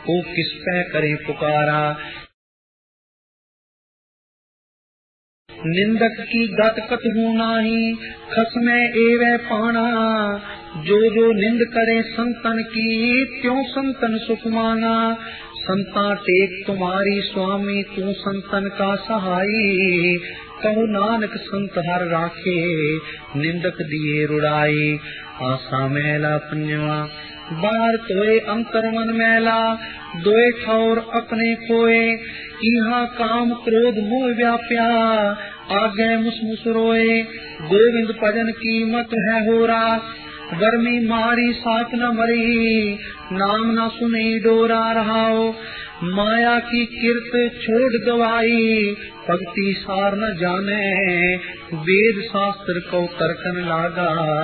ओ किस पे करे पुकारा। निंदक की गत कतहु नाही, खसमे एवं पाना। जो जो निंद करे संतन की, त्यों संतन सुख माना। संता टेक तुम्हारी स्वामी, तू संतन का सहाई। कहो नानक संत हर राखे, निंदक दिए रुड़ाई। आशा मैला पंजवा, बाहर तोए अंतर मन मैला। दोए ठौर अपने खोए, इहा काम क्रोध मोह व्याप्या। आगे मुसमुस रोए, गोविंद भजन की मत है होरा। वर्मी मारी साथ न मरी, नाम न सुने डोरा रहाओ। माया की किरत छोड़ गवाई, भक्ति सार न जाने। वेद शास्त्र को तर्कन लागा,